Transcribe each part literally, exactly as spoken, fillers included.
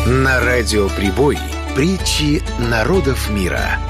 На радио Прибой притчи народов мира.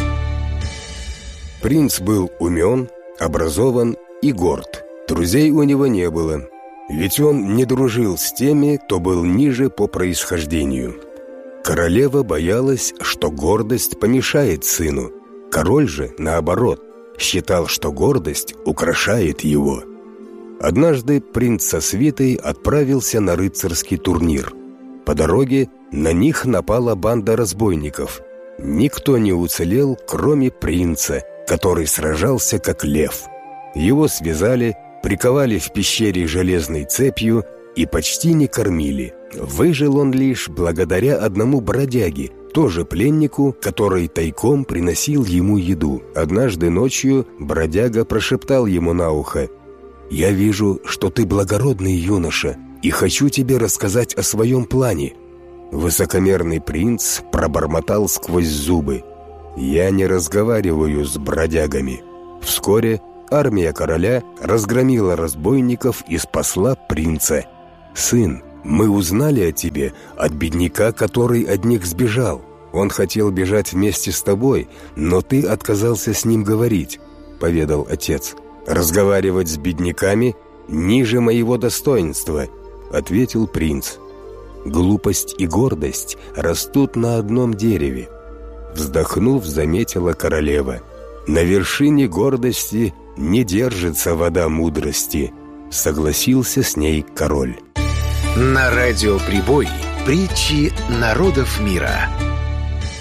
Принц был умен, образован и горд. Друзей у него не было, ведь он не дружил с теми, кто был ниже по происхождению. Королева боялась, что гордость помешает сыну. Король же, наоборот, считал, что гордость украшает его. Однажды принц со свитой отправился на рыцарский турнир. По дороге на них напала банда разбойников. Никто не уцелел, кроме принца, который сражался как лев. Его связали, приковали в пещере железной цепью и почти не кормили. Выжил он лишь благодаря одному бродяге, тоже пленнику, который тайком приносил ему еду. Однажды ночью бродяга прошептал ему на ухо: «Я вижу, что ты благородный юноша, и хочу тебе рассказать о своем плане». Высокомерный принц пробормотал сквозь зубы: «Я не разговариваю с бродягами». Вскоре армия короля разгромила разбойников и спасла принца. «Сын, мы узнали о тебе от бедняка, который от них сбежал. Он хотел бежать вместе с тобой, но ты отказался с ним говорить», — поведал отец. «Разговаривать с бедняками ниже моего достоинства», — ответил принц. «Глупость и гордость растут на одном дереве», — вздохнув, заметила королева. «На вершине гордости не держится вода мудрости», — согласился с ней король. На радио Прибой притчи народов мира.